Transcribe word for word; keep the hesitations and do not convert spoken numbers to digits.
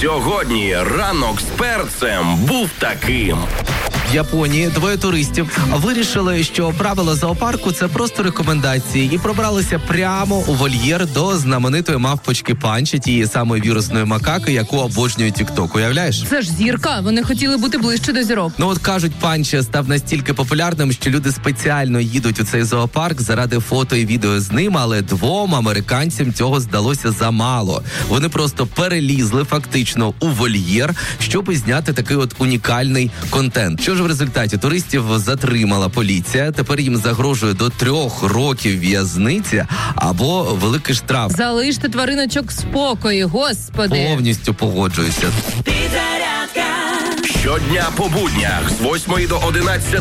Сьогодні ранок з перцем був таким. В Японії двоє туристів вирішили, що правила зоопарку – це просто рекомендації, і пробралися прямо у вольєр до знаменитої мавпочки Панчі, тієї самої вірусної макаки, яку обожнює тік-ток. Уявляєш? Це ж зірка, вони хотіли бути ближче до зірок. Ну от кажуть, Панчі став настільки популярним, що люди спеціально їдуть у цей зоопарк заради фото і відео з ним, але двом американцям цього здалося замало. Вони просто перелізли фактично у вольєр, щоб зняти такий от унікальний контент. Що ж в результаті? Туристів затримала поліція, тепер їм загрожує до трьох років в'язниці або великий штраф. Залиште твариночок в спокої, господи. Повністю погоджуюся. Щодня по буднях з восьмої до одинадцятої